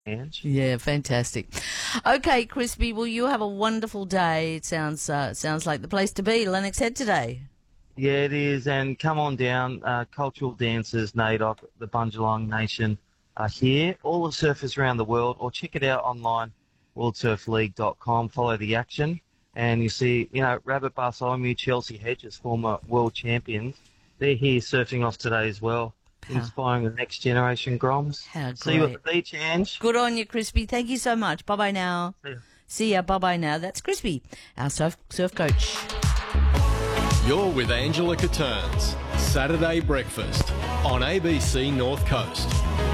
Ange. Yeah, fantastic. Okay, Crispy. Well, you have a wonderful day. It sounds like the place to be, Lennox Head today. Yeah, it is. And come on down. Cultural dancers, NAIDOC, the Bundjalung Nation are here. All the surfers around the world, or check it out online, worldsurfleague.com. Follow the action. And you see, Rabbit Bartholomew, Chelsea Hedges, former world champions, they're here surfing off today as well, How inspiring the next generation Groms. how See you at great. the beach, Ange. Good on you, Crispy. Thank you so much. Bye bye now. See ya. See ya. Bye bye now. That's Crispy, our surf coach. You're with Angela Catterns. Saturday breakfast on ABC North Coast.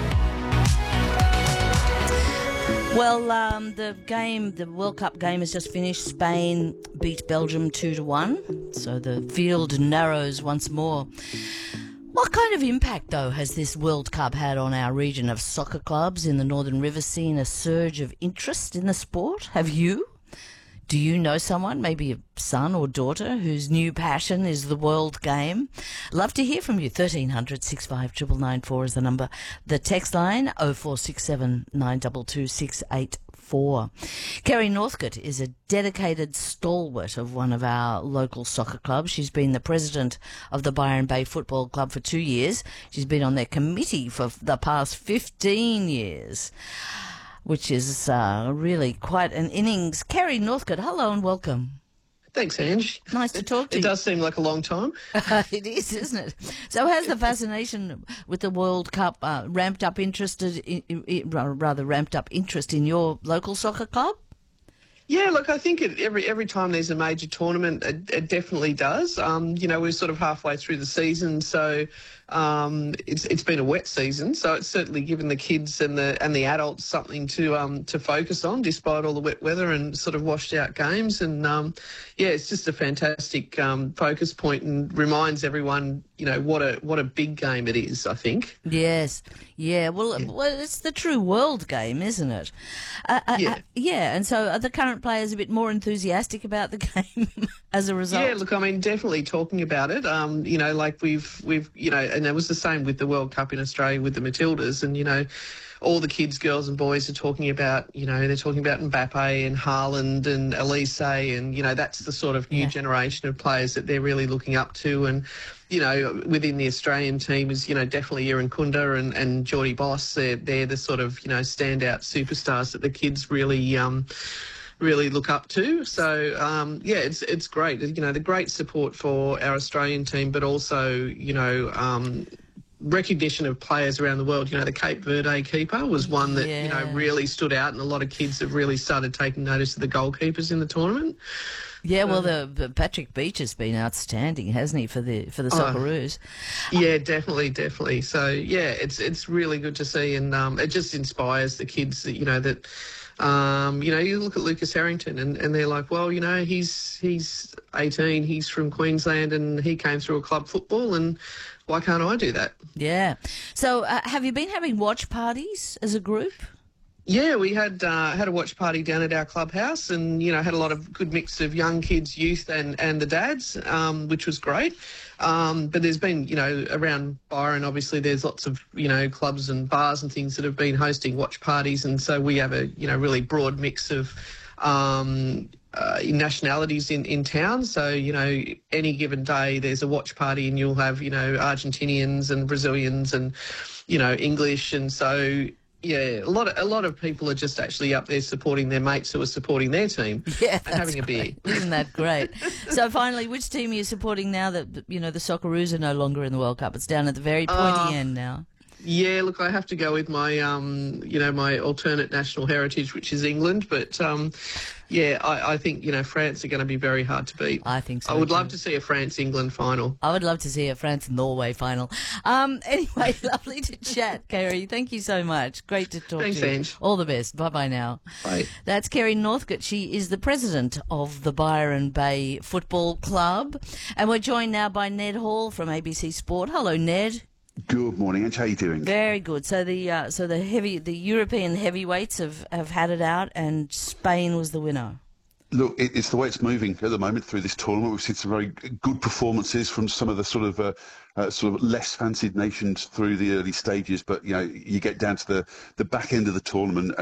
Well, the World Cup game has just finished. Spain beat Belgium 2-1, so the field narrows once more. What kind of impact, though, has this World Cup had on our region of soccer clubs in the Northern Rivers, seen a surge of interest in the sport? Have you? Do you know someone, maybe a son or daughter, whose new passion is the world game? Love to hear from you. 1300 65 999 is the number. The text line 0467 922 684. Kerry Northcote is a dedicated stalwart of one of our local soccer clubs. She's been the president of the Byron Bay Football Club for 2 years. She's been on their committee for the past 15 years. Which is really quite an innings. Kerry Northcote, hello and welcome. Thanks, Ange. Nice to talk to It you. does seem like a long time. It is, isn't it? So has the fascination with the World Cup ramped up interest in your local soccer club? Yeah, look, I think every time there's a major tournament, it definitely does. We're sort of halfway through the season, so it's been a wet season, so it's certainly given the kids and the adults something to focus on, despite all the wet weather and sort of washed out games. And it's just a fantastic focus point and reminds everyone, what a big game it is, I think. Yes. Yeah. Well, it's the true world game, isn't it? Yeah. And so are the current players a bit more enthusiastic about the game as a result? Yeah, look, I mean, definitely talking about it. Like we've and it was the same with the World Cup in Australia with the Matildas, and all the kids, girls and boys are talking about, they're talking about Mbappe and Haaland and Elise, and that's the sort of new generation of players that they're really looking up to. And within the Australian team is, definitely Erin Kunda and Geordie Boss. They're the sort of, standout superstars that the kids really look up to. So, it's great. The great support for our Australian team, but also, recognition of players around the world. The Cape Verde keeper was one that, really stood out, and a lot of kids have really started taking notice of the goalkeepers in the tournament. Yeah, well, the Patrick Beach has been outstanding, hasn't he, for the Socceroos? Yeah, definitely. So it's really good to see, and it just inspires the kids that you look at Lucas Harrington and they're like, well, he's 18, he's from Queensland, and he came through a club football, and why can't I do that? Yeah. So have you been having watch parties as a group? Yeah, we had a watch party down at our clubhouse, and had a lot of good mix of young kids, youth, and the dads, which was great. But there's been, around Byron, obviously there's lots of, clubs and bars and things that have been hosting watch parties, and so we have a really broad mix of nationalities in town. So any given day there's a watch party, and you'll have Argentinians and Brazilians and English, and so. Yeah, a lot of people are just actually up there supporting their mates who are supporting their team. Yeah, and having a beer. Isn't that great? So finally, which team are you supporting now that the Socceroos are no longer in the World Cup? It's down at the very pointy end now. Yeah, look, I have to go with my my alternate national heritage, which is England. But I think France are going to be very hard to beat. I think so. I would too. love to see a France-England final. I would love to see a France-Norway final. Anyway, lovely to chat, Kerry. Thank you so much. Great to talk Thanks, to you. Ange. All the best. Bye-bye now. Bye. That's Kerry Northcote. She is the president of the Byron Bay Football Club. And we're joined now by Ned Hall from ABC Sport. Hello, Ned. Good morning, Ange. How are you doing? Very good. So the European heavyweights have had it out, and Spain was the winner. Look, it's the way it's moving at the moment through this tournament. We've seen some very good performances from some of the sort of less fancied nations through the early stages, but you get down to the back end of the tournament.